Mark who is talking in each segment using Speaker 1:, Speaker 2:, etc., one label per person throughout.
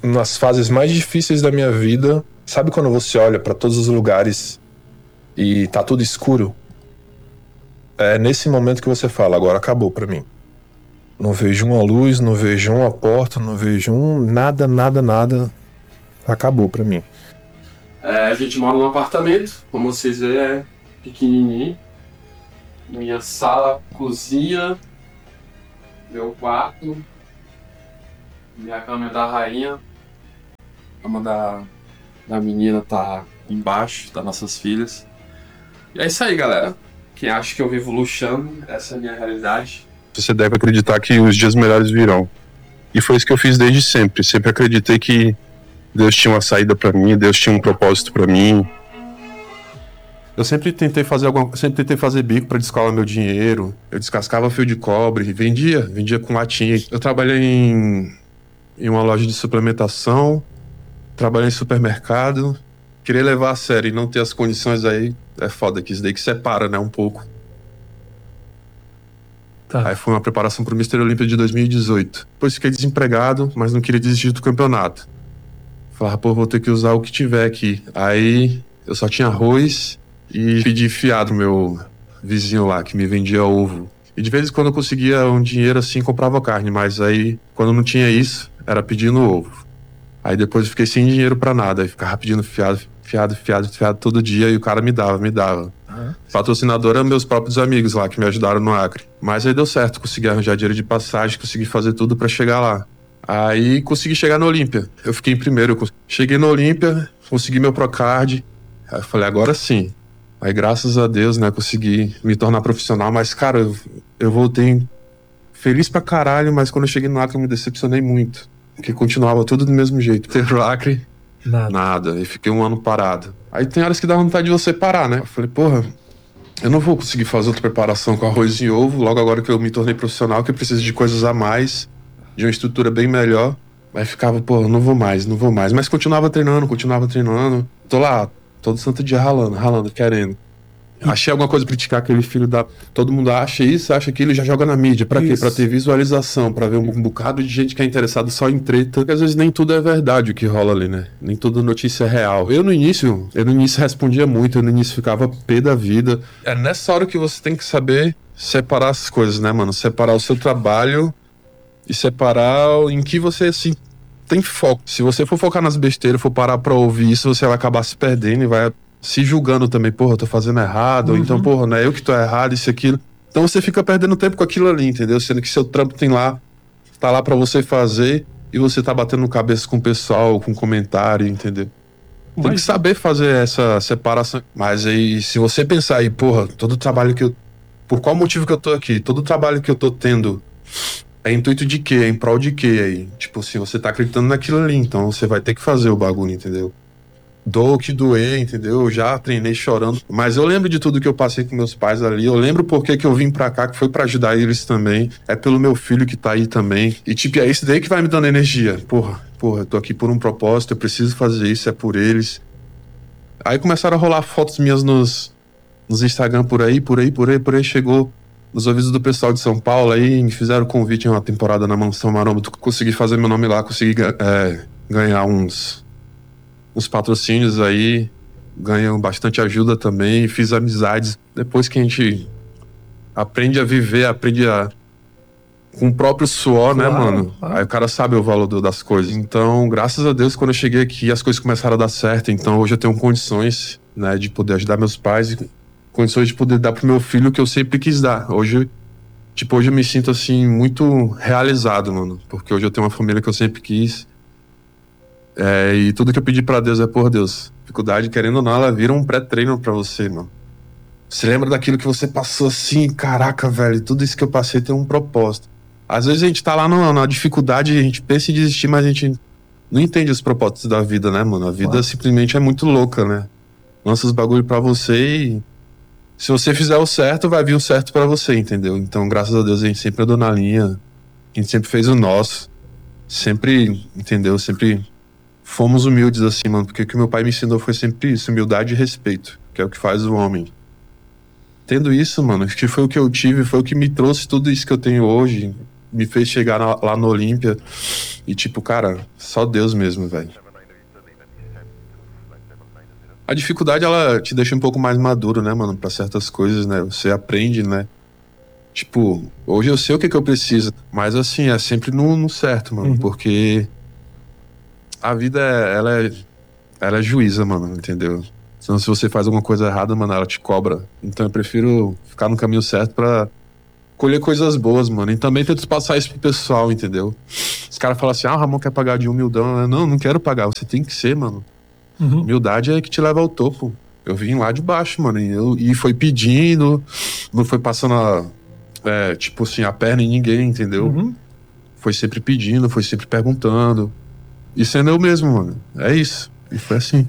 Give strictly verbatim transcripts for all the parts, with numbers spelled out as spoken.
Speaker 1: nas fases mais difíceis da minha vida, sabe quando você olha pra todos os lugares e tá tudo escuro? É nesse momento que você fala, agora acabou pra mim. Não vejo uma luz, não vejo uma porta, não vejo um nada, nada, nada. Acabou pra mim.
Speaker 2: É, a gente mora num apartamento, como vocês veem, é pequenininho. Minha sala, cozinha, meu quarto, minha cama é da rainha, a cama da, da menina tá embaixo, das nossas filhas. E é isso aí, galera. Quem acha que eu vivo luxando, essa é a minha realidade.
Speaker 3: Você deve acreditar que os dias melhores virão. E foi isso que eu fiz desde sempre. Sempre acreditei que Deus tinha uma saída pra mim, Deus tinha um propósito pra mim. Eu sempre tentei fazer alguma, sempre tentei fazer bico pra descolar meu dinheiro. Eu descascava fio de cobre, vendia, vendia com latinha. Eu trabalhei em, em uma loja de suplementação, trabalhei em supermercado. Querer levar a sério e não ter as condições aí é foda, que isso daí que separa, né, um pouco. Tá. Aí foi uma preparação pro mister Olímpia de dois mil e dezoito. Depois fiquei desempregado, mas não queria desistir do campeonato. Falava, pô, vou ter que usar o que tiver aqui. Aí eu só tinha arroz e pedi fiado pro meu vizinho lá, que me vendia ovo. E de vez em quando eu conseguia um dinheiro assim, comprava carne, mas aí quando não tinha isso, era pedindo ovo. Aí depois eu fiquei sem dinheiro pra nada, aí ficava pedindo fiado, fiado, fiado, fiado todo dia e o cara me dava, me dava. Uhum. Patrocinador eram meus próprios amigos lá, que me ajudaram no Acre. Mas aí deu certo, consegui arranjar dinheiro de passagem, consegui fazer tudo pra chegar lá. Aí consegui chegar no Olímpia. Eu fiquei em primeiro. Cheguei no Olímpia, consegui meu Procard. Aí eu falei, agora sim. Aí graças a Deus, né, consegui me tornar profissional. Mas, cara, eu, eu voltei feliz pra caralho, mas quando eu cheguei no Acre eu me decepcionei muito. Porque continuava tudo do mesmo jeito. Teve o Acre, nada. nada. E fiquei um ano parado. Aí tem horas que dá vontade de você parar, né? Eu falei, porra, eu não vou conseguir fazer outra preparação com arroz e ovo, logo agora que eu me tornei profissional, que eu preciso de coisas a mais, de uma estrutura bem melhor. Aí ficava, pô, não vou mais, não vou mais. Mas continuava treinando, continuava treinando. Tô lá, todo santo dia ralando, ralando, querendo. Achei alguma coisa pra criticar aquele filho da... Todo mundo acha isso, acha aquilo e já joga na mídia. Pra quê? Pra ter visualização, pra ver um bocado de gente que é interessada só em treta. Porque às vezes nem tudo é verdade o que rola ali, né? Nem toda notícia é real. Eu no início, eu no início respondia muito, eu no início ficava pé da vida. É nessa hora que você tem que saber separar as coisas, né, mano? Separar o seu trabalho e separar em que você, assim, tem foco. Se você for focar nas besteiras, for parar pra ouvir isso, você vai acabar se perdendo e vai se julgando também, porra, eu tô fazendo errado, uhum. Ou então, porra, não é eu que tô errado, isso e aquilo. Então você fica perdendo tempo com aquilo ali, entendeu? Sendo que seu trampo tem lá, tá lá pra você fazer e você tá batendo cabeça com o pessoal, com comentário, entendeu? Tem Mas... que saber fazer essa separação. Mas aí, se você pensar aí, porra, todo o trabalho que eu... Por qual motivo que eu tô aqui? Todo o trabalho que eu tô tendo é intuito de quê? É em prol de quê aí? Tipo assim, você tá acreditando naquilo ali, então você vai ter que fazer o bagulho, entendeu? Dou o que doer, entendeu? Eu já treinei chorando. Mas eu lembro de tudo que eu passei com meus pais ali. Eu lembro porque que eu vim pra cá, que foi pra ajudar eles também. É pelo meu filho que tá aí também. E tipo, é isso daí que vai me dando energia. Porra, porra, eu tô aqui por um propósito, eu preciso fazer isso, é por eles. Aí começaram a rolar fotos minhas nos, nos Instagram por aí, por aí, por aí, por aí. Chegou nos ouvidos do pessoal de São Paulo aí, me fizeram convite em uma temporada na Mansão Maromba. Consegui fazer meu nome lá, consegui é, ganhar uns... os patrocínios aí, ganham bastante ajuda também, fiz amizades. Depois que a gente aprende a viver, aprende a... com o próprio suor, claro, né, mano? Claro. Aí o cara sabe o valor do, das coisas. Então, graças a Deus, quando eu cheguei aqui, as coisas começaram a dar certo. Então, hoje eu tenho condições, né, de poder ajudar meus pais e condições de poder dar pro meu filho o que eu sempre quis dar. Hoje, tipo, hoje eu me sinto, assim, muito realizado, mano. Porque hoje eu tenho uma família que eu sempre quis. É, e tudo que eu pedi pra Deus é, por Deus, dificuldade, querendo ou não, ela vira um pré-treino pra você, mano. Você lembra daquilo que você passou assim, caraca, velho, tudo isso que eu passei tem um propósito. Às vezes a gente tá lá no, na dificuldade, a gente pensa em desistir, mas a gente não entende os propósitos da vida, né, mano? A vida claro. Simplesmente é muito louca, né? Lança os bagulho pra você e se você fizer o certo, vai vir o certo pra você, entendeu? Então, graças a Deus, a gente sempre andou na linha, a gente sempre fez o nosso, sempre, entendeu? Sempre... fomos humildes assim, mano, porque o que meu pai me ensinou foi sempre isso, humildade e respeito, que é o que faz o homem. Tendo isso, mano, que foi o que eu tive, foi o que me trouxe tudo isso que eu tenho hoje, me fez chegar na, lá no Olímpia. E tipo, cara, só Deus mesmo, velho. A dificuldade, ela te deixa um pouco mais maduro, né, mano, pra certas coisas, né? Você aprende, né? Tipo, hoje eu sei o que que eu preciso, mas assim, é sempre no, no certo, mano,
Speaker 1: Uhum.
Speaker 3: porque a vida, é- ela é, ela é juíza, mano, entendeu? Senão se você faz alguma coisa errada, mano, ela te cobra. Então eu prefiro ficar no caminho certo pra colher coisas boas, mano. E também tento passar isso pro pessoal, entendeu? Os caras falam assim, ah, o Ramon quer pagar de humildão. Eu, Não, não quero pagar, você tem que ser, mano.
Speaker 1: Uhum.
Speaker 3: Humildade é que te leva ao topo. Eu vim lá de baixo, mano, e, eu, e foi pedindo, não foi passando a, é, tipo assim, a perna em ninguém, entendeu?
Speaker 1: Uhum.
Speaker 3: Foi sempre pedindo, foi sempre perguntando. E sendo eu mesmo, mano. É isso. E foi assim.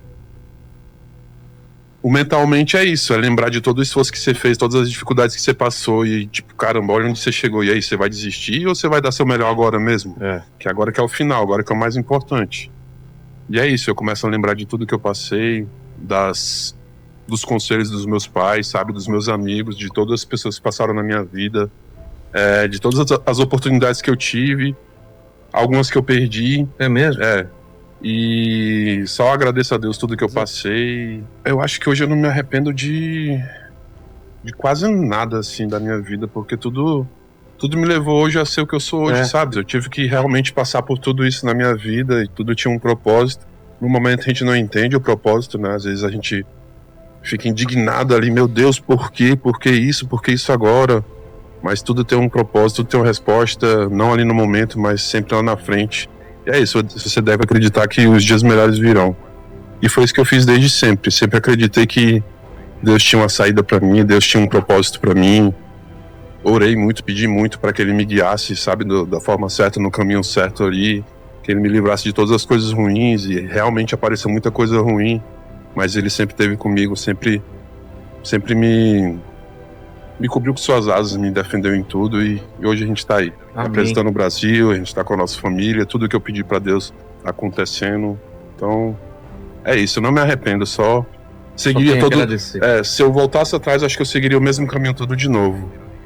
Speaker 3: O mentalmente é isso, é lembrar de todo o esforço que você fez, todas as dificuldades que você passou e, tipo, caramba, olha onde você chegou. E aí, você vai desistir ou você vai dar seu melhor agora mesmo? É, que agora que é o final, agora que é o mais importante. E é isso, eu começo a lembrar de tudo que eu passei, das, dos conselhos dos meus pais, sabe, dos meus amigos, de todas as pessoas que passaram na minha vida, é, de todas as, as oportunidades que eu tive, algumas que eu perdi.
Speaker 4: É mesmo?
Speaker 3: É. E só agradeço a Deus tudo que eu passei. Eu acho que hoje eu não me arrependo de de quase nada assim da minha vida, porque tudo tudo me levou hoje a ser o que eu sou hoje,
Speaker 4: É.
Speaker 3: sabe? Eu tive que realmente passar por tudo isso na minha vida e tudo tinha um propósito. No momento a gente não entende o propósito, né? Às vezes a gente fica indignado ali, meu Deus, por quê? Por que isso? Por que isso agora? Mas tudo tem um propósito, tudo tem uma resposta, não ali no momento, mas sempre lá na frente. E é isso, você deve acreditar que os dias melhores virão. E foi isso que eu fiz desde sempre. Sempre acreditei que Deus tinha uma saída pra mim, Deus tinha um propósito pra mim. Orei muito, pedi muito para que Ele me guiasse, sabe, do, da forma certa, no caminho certo ali. Que Ele me livrasse de todas as coisas ruins. E realmente apareceu muita coisa ruim. Mas Ele sempre esteve comigo, sempre, sempre me... me cobriu com suas asas, me defendeu em tudo e, e hoje a gente tá aí,
Speaker 4: Amém.
Speaker 3: representando o Brasil, a gente tá com a nossa família, tudo que eu pedi pra Deus acontecendo. Então, é isso, eu não me arrependo, só seguiria
Speaker 4: tenho que
Speaker 3: todo...
Speaker 4: agradecer.
Speaker 3: É, se eu voltasse atrás, acho que eu seguiria o mesmo caminho todo de novo.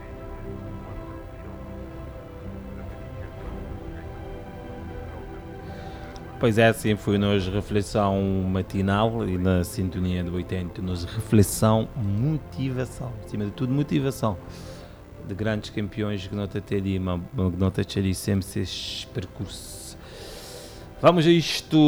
Speaker 5: Pois é, assim foi nos reflexão matinal e na sintonia do oitenta, nos reflexão, motivação, acima de tudo motivação, de grandes campeões que não te ali, mas que não te ali sempre esses percursos. Vamos a isto,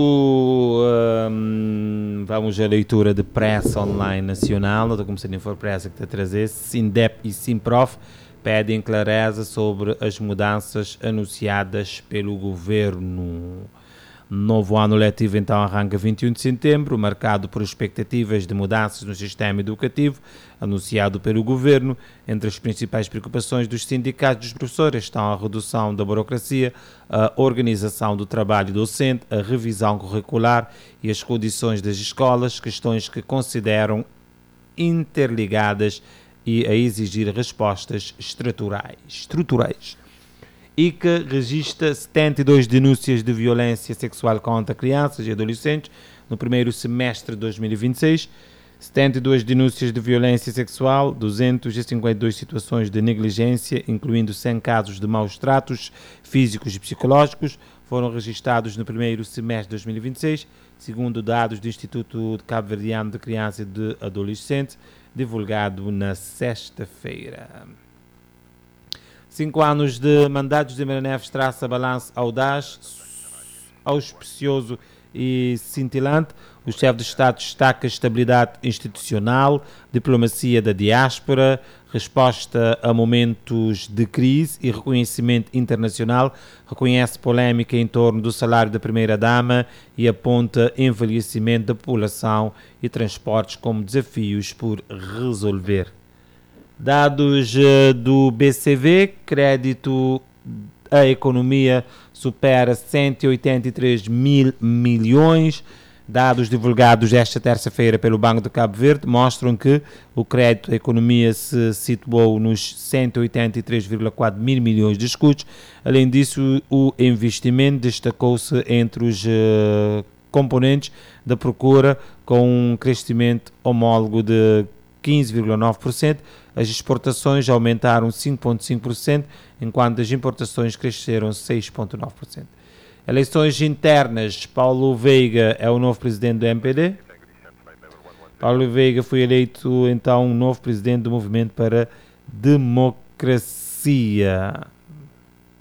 Speaker 5: hum, vamos à leitura de pressa online nacional, não como se nem for pressa que te trazer, Sindep e Simprof pedem clareza sobre as mudanças anunciadas pelo governo. Novo ano letivo então arranca vinte e um de setembro, marcado por expectativas de mudanças no sistema educativo, anunciado pelo Governo. Entre as principais preocupações dos sindicatos dos professores estão a redução da burocracia, a organização do trabalho docente, a revisão curricular e as condições das escolas, questões que consideram interligadas e a exigir respostas estruturais. estruturais. I C A registra setenta e duas denúncias de violência sexual contra crianças e adolescentes no primeiro semestre de dois mil e vinte e seis, setenta e duas denúncias de violência sexual, duzentas e cinquenta e duas situações de negligência, incluindo cem casos de maus tratos físicos e psicológicos, foram registrados no primeiro semestre de dois mil e vinte e seis, segundo dados do Instituto de Cabo Verdeano de Criança e de Adolescente, divulgado na sexta-feira. Cinco anos de mandatos de Mira Neves traça balanço audaz, auspicioso e cintilante. O chefe de Estado destaca estabilidade institucional, diplomacia da diáspora, resposta a momentos de crise e reconhecimento internacional. Reconhece polémica em torno do salário da primeira-dama e aponta envelhecimento da população e transportes como desafios por resolver. Dados uh, do B C V, crédito à economia supera cento e oitenta e três mil milhões. Dados divulgados esta terça-feira pelo Banco de Cabo Verde mostram que o crédito à economia se situou nos cento e oitenta e três vírgula quatro mil milhões de escudos. Além disso, o investimento destacou-se entre os uh, componentes da procura, com um crescimento homólogo de quinze vírgula nove por cento. As exportações aumentaram cinco vírgula cinco por cento, enquanto as importações cresceram seis vírgula nove por cento. Eleições internas, Paulo Veiga é o novo presidente do M P D. Paulo Veiga foi eleito então novo presidente do Movimento para a Democracia.